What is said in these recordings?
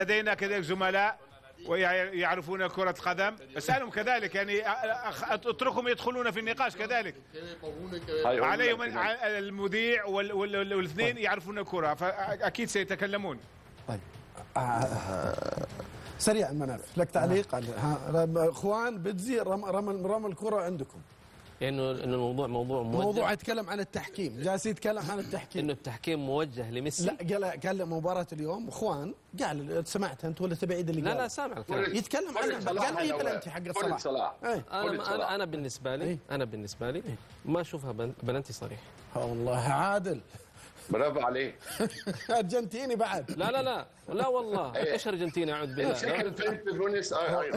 لدينا كذلك زملاء ويعرفون كرة قدم، اسألهم كذلك يعني اتركهم يدخلون في النقاش كذلك. عليهم المذيع والاثنين يعرفون الكرة فأكيد سيتكلمون. طيب سريع مناف لك تعليق على اخوان بتزي رمى الكرة عندكم؟ انه الموضوع موضوع يتكلم عن التحكيم، جالس يتكلم عن التحكيم، انه التحكيم موجه لميسي. لا قال مباراة اليوم اخوان، قال سمعت انت ولا تبعيد اللي قال؟ لا سامع الكلام. يتكلم عن قال اي بلنتي حق صلاح. انا بالنسبه لي ما اشوفها بلنتي صريح. والله عادل برافو عليه. ارجنتيني بعد. لا والله ايش ارجنتيني اعوذ بالله.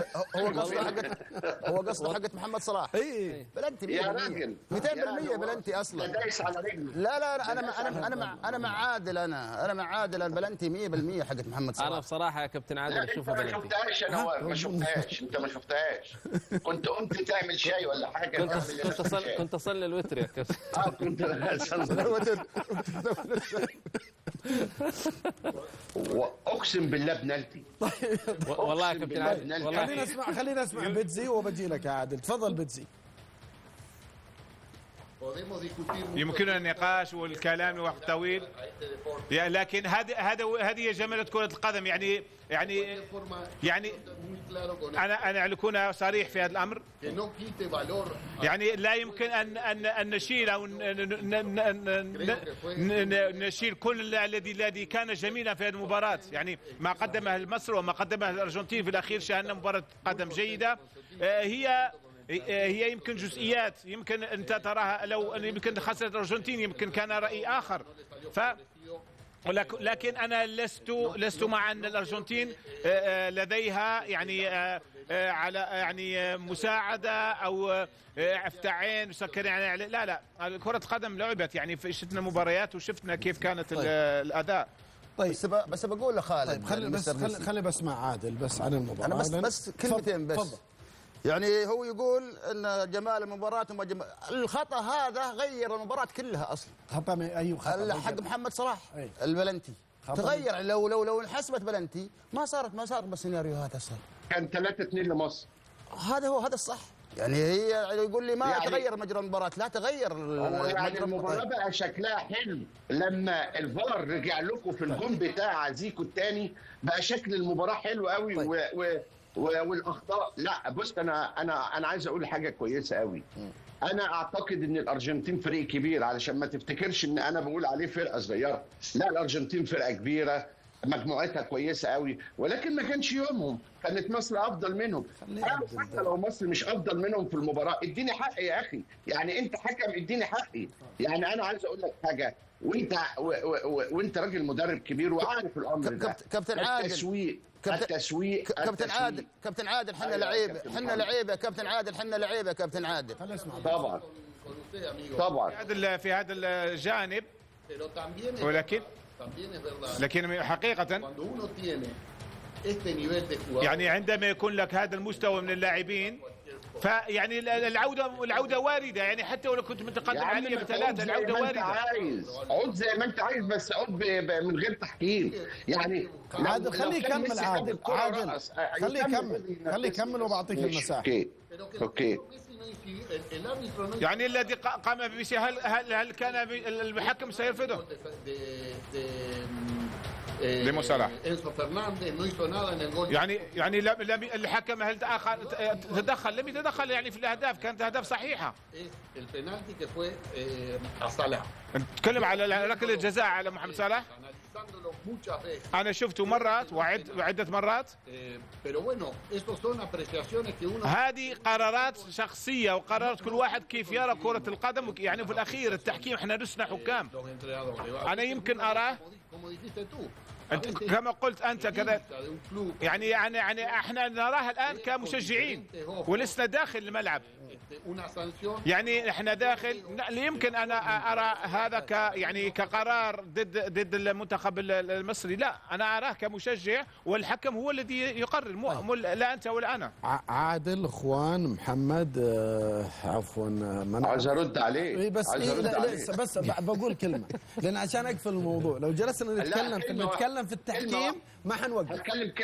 هو قصده حقت محمد صلاح. بلنتي يا راجل 200% بلنتي اصلا. دايس على رجله. لا انا مع عادل، انا مع عادل بلنتي 100% حقت محمد صلاح. انا بصراحه يا كابتن عادل اشوفها بلنتي. ما شفتهاش انا، ما شفتهاش انت، ما شفتهاش. كنت قمت تعمل شاي ولا حاجه؟ كنت اصلي الوتر يا كابتن. كنت اصلي الوتر. واقسم بالله بنالتي. والله يا كابتن عادل خلينا نسمع بيتزي وبجي لك يا عادل. تفضل بيتزي. يمكننا النقاش والكلام وقت طويل، لكن هذه جمالة كرة القدم. يعني أنا أكون صريح في هذا الأمر. يعني لا يمكن أن نشيل أو نشيل كل الذي كان جميلا في هذه المباراة. يعني ما قدمه مصر وما قدمه الأرجنتين في الأخير، شاهدنا مباراة قدم جيدة. هي يمكن جزئيات يمكن أنت تراها، لو يمكن خسرت الأرجنتين يمكن كان رأي آخر. لكن أنا لست مع أن الأرجنتين لديها على مساعدة أو افتعين مسكر. يعني لا كرة القدم لعبت، يعني شفنا مباريات وشفنا كيف كانت الأداء. طيب بس بقول لخالد، خلي بس مع عادل بس عن المباراة. أنا بس كلمتين بس. فضل. يعني هو يقول ان جمال المباراة الخطأ هذا غير المباراة كلها اصلا. خطأ اي خطأ؟ حق محمد صلاح البلنتي تغير. لو انحسبت بلنتي ما صارت بالسيناريو هذا صار. كان 3-2 لمصر. هذا الصح. يعني هي يقول لي ما تغير مجرى المباراة، لا تغير يعني المباراة بقى شكلها حلو لما الفار رجع لكم في الجون بتاع زيكو الثاني، بقى شكل المباراة حلو قوي. والاخطاء، لا بص انا عايز اقول حاجه كويسه قوي. انا اعتقد ان الارجنتين فريق كبير، علشان ما تفتكرش ان انا بقول عليه فرقه صغيره. لا، الارجنتين فرقه كبيره، مجموعتها كويسه قوي، ولكن ما كانش يومهم. كانت مصر افضل منهم. حتى لو مصر مش افضل منهم في المباراه، اديني حقي يا اخي. يعني انت حكم، اديني حقي. يعني انا عايز اقول لك حاجه، وانت راجل مدرب كبير وعارف الامر ده. كابتن عادل، التسويق كابتن عادل حنا لعيبه، كابتن عادل حنا لعيبه. كابتن عادل طبعا في هذا الجانب، لكن حقيقة يعني عندما يكون لك هذا المستوى من اللاعبين، فيعني العودة واردة. يعني حتى ولو كنت متقدم عليه ب3 العودة واردة. عود زي ما انت عايز، بس عود من غير تحكيم. يعني عادل خليه يكمل. خليه يكمل وبعطيك المساحة. اوكي. يعني الذي قام بميسي هل كان المحكم سيرفضه؟ لمو صلاح يعني الحكم هل تدخل؟ لم يتدخل يعني في الاهداف، كانت اهداف صحيحه. نتكلم على ركله الجزاء على محمد صلاح. انا شفته مرات وعده مرات. هذه قرارات شخصيه وقرارات كل واحد كيف يرى كره القدم. يعني في الاخير التحكيم احنا لسنا حكام. انا يمكن اراه كما قلت انت كذا. يعني احنا نراها الان كمشجعين ولسنا داخل الملعب. يعني احنا داخل، يمكن انا ارى هذا كقرار ضد المنتخب المصري. لا، انا اراه كمشجع، والحكم هو الذي يقرر، لا انت ولا انا. عادل، اخوان، محمد، عفوا عايز ارد عليه. بس بقول كلمه لان عشان اقفل الموضوع. لو جلسنا نتكلم نتكلم في التحكيم ما حنوقف. هتكلم